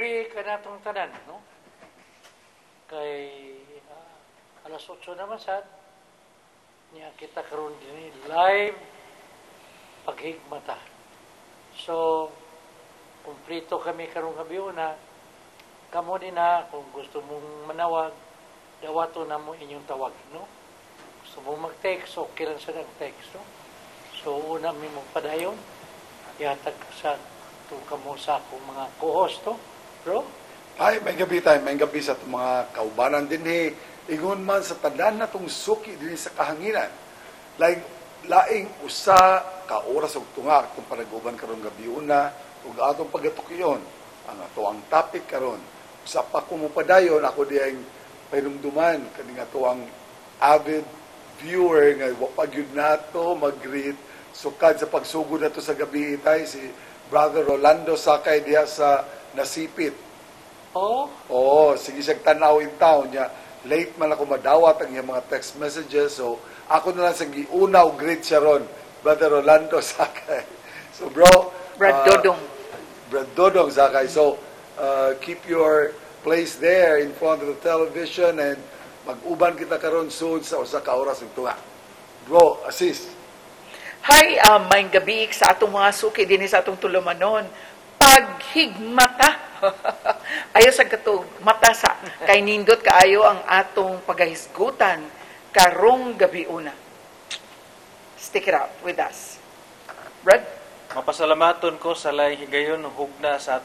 libre ka na itong tanan, no? Kay alas 8 naman sad, niya kita karon din live paghigmata. So, kumplito kami karong gabi una. Kamo din na, kung gusto mong manawag, dawato na mo inyong tawag, no? Gusto mong mag-text, okay lang sa nag-text, no? So, una may magpadayon, yatag sa itong kamo sa akong mga co-host, no? Bro? Ay, may gabi tayo, may gabi sa itong mga kaubanan din ingon man sa tanan na itong suki din sa kahanginan. Laing usa ka oras og tunga itong panag-uban karong gabi una ug atong pagatukiyon ang ato ang topic karon. Usa pa ko mo padayon ako diyang pahinumduman kaning ato ang avid viewer nga wa pa gyud nato mag-greet sukad sa pagsugod nato sa gabi tay si Brother Rolando Sakay diha sa Nasipit. Oo, sige siyang tanaw in town niya. Late man ako madawat ang iyang mga text messages. So, ako na lang sa giuna o greet siya ron. Brother Rolando Sakay. So, bro. Brad Dodong. Brad Dodong Sakay. So, keep your place there in front of the television and mag-uban kita karon soon sa usa ka oras ng tunga. Bro, assist. Hi, may gabi sa atong mga suki din sa atong tulumanon. Paghigmata. Ayo sa katong matasa kay nindot kaayo ang atong pagahisgutan karong gabi una. Stick it out with us. Brad? Mapasalamaton ko sa laing higayon hugna sa